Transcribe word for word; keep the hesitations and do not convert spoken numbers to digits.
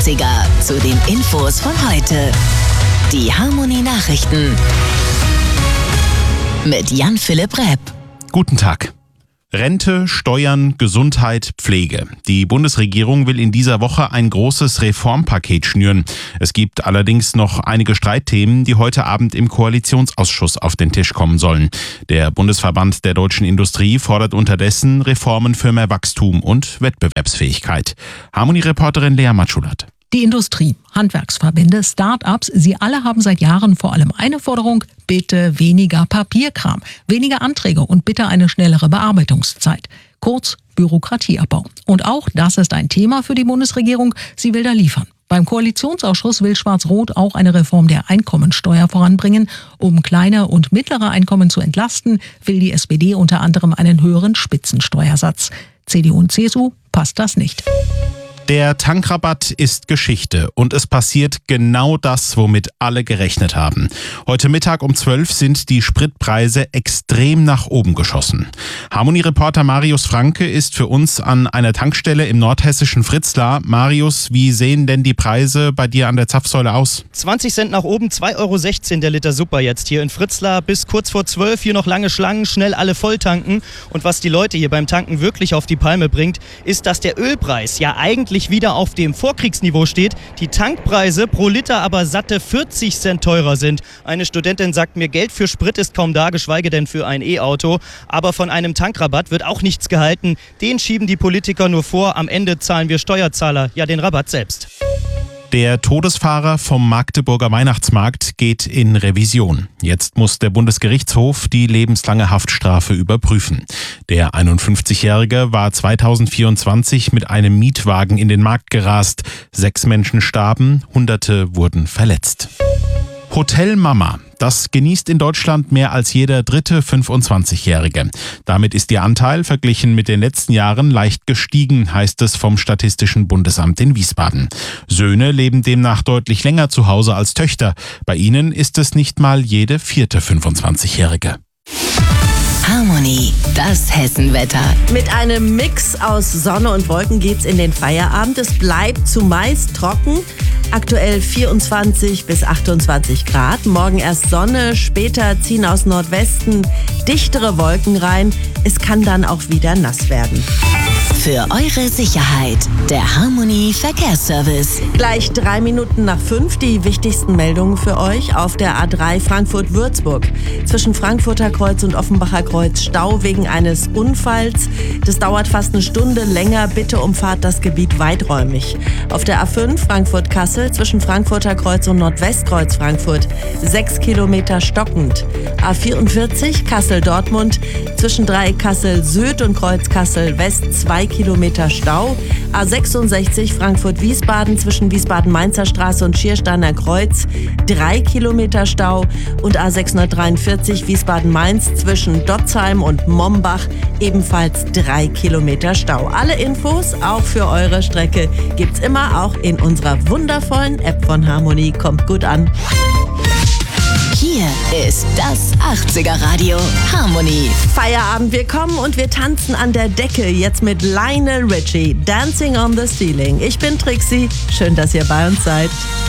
achtziger zu den Infos von heute. Die Harmony Nachrichten mit Jan-Philipp Repp. Guten Tag. Rente, Steuern, Gesundheit, Pflege. Die Bundesregierung will in dieser Woche ein großes Reformpaket schnüren. Es gibt allerdings noch einige Streitthemen, die heute Abend im Koalitionsausschuss auf den Tisch kommen sollen. Der Bundesverband der deutschen Industrie fordert unterdessen Reformen für mehr Wachstum und Wettbewerbsfähigkeit. Harmony-Reporterin Lea Matschulat. Die Industrie, Handwerksverbände, Start-ups, sie alle haben seit Jahren vor allem eine Forderung: bitte weniger Papierkram, weniger Anträge und bitte eine schnellere Bearbeitungszeit. Kurz Bürokratieabbau. Und auch das ist ein Thema für die Bundesregierung. Sie will da liefern. Beim Koalitionsausschuss will Schwarz-Rot auch eine Reform der Einkommensteuer voranbringen. Um kleine und mittlere Einkommen zu entlasten, will die S P D unter anderem einen höheren Spitzensteuersatz. C D U und C S U passt das nicht. Der Tankrabatt ist Geschichte und es passiert genau das, womit alle gerechnet haben. Heute Mittag um zwölf sind die Spritpreise extrem nach oben geschossen. Harmony-Reporter Marius Franke ist für uns an einer Tankstelle im nordhessischen Fritzlar. Marius, wie sehen denn die Preise bei dir an der Zapfsäule aus? zwanzig Cent nach oben, zwei Euro sechzehn der Liter Super jetzt hier in Fritzlar. Bis kurz vor zwölf hier noch lange Schlangen, schnell alle voll tanken. Und was die Leute hier beim Tanken wirklich auf die Palme bringt, ist, dass der Ölpreis ja eigentlich wieder auf dem Vorkriegsniveau steht, die Tankpreise pro Liter aber satte vierzig Cent teurer sind. Eine Studentin sagt mir, Geld für Sprit ist kaum da, geschweige denn für ein E-Auto. Aber von einem Tankrabatt wird auch nichts gehalten. Den schieben die Politiker nur vor. Am Ende zahlen wir Steuerzahler ja den Rabatt selbst. Der Todesfahrer vom Magdeburger Weihnachtsmarkt geht in Revision. Jetzt muss der Bundesgerichtshof die lebenslange Haftstrafe überprüfen. Der einundfünfzigjährige war zweitausendvierundzwanzig mit einem Mietwagen in den Markt gerast. Sechs Menschen starben, Hunderte wurden verletzt. Hotel Mama. Das genießt in Deutschland mehr als jeder dritte fünfundzwanzigjährige. Damit ist ihr Anteil verglichen mit den letzten Jahren leicht gestiegen, heißt es vom Statistischen Bundesamt in Wiesbaden. Söhne leben demnach deutlich länger zu Hause als Töchter. Bei ihnen ist es nicht mal jede vierte fünfundzwanzigjährige. Harmony, das Hessenwetter. Mit einem Mix aus Sonne und Wolken geht's in den Feierabend. Es bleibt zumeist trocken. Aktuell vierundzwanzig bis achtundzwanzig Grad. Morgen erst Sonne, später ziehen aus Nordwesten dichtere Wolken rein. Es kann dann auch wieder nass werden. Für eure Sicherheit, der Harmony Verkehrsservice. Gleich drei Minuten nach fünf die wichtigsten Meldungen für euch auf der A drei Frankfurt-Würzburg. Zwischen Frankfurter Kreuz und Offenbacher Kreuz Stau wegen eines Unfalls. Das dauert fast eine Stunde länger. Bitte umfahrt das Gebiet weiträumig. Auf der A fünf Frankfurt-Kassel zwischen Frankfurter Kreuz und Nordwestkreuz Frankfurt sechs Kilometer stockend. A vierundvierzig Kassel-Dortmund zwischen Dreieck Kassel-Süd und Kreuz Kassel-West zwei Kilometer Stau. A sechsundsechzig Frankfurt-Wiesbaden zwischen Wiesbaden-Mainzer Straße und Schiersteiner Kreuz drei Kilometer Stau. Und A sechshundertdreiundvierzig Wiesbaden-Mainz zwischen Dotzheim und Mombach ebenfalls drei Kilometer Stau. Alle Infos auch für eure Strecke gibt's immer auch in unserer wundervollen App von Harmony. Kommt gut an. Hier ist das achtziger Radio Harmony. Feierabend, wir kommen und wir tanzen an der Decke. Jetzt mit Lionel Richie, Dancing on the Ceiling. Ich bin Trixie, schön, dass ihr bei uns seid.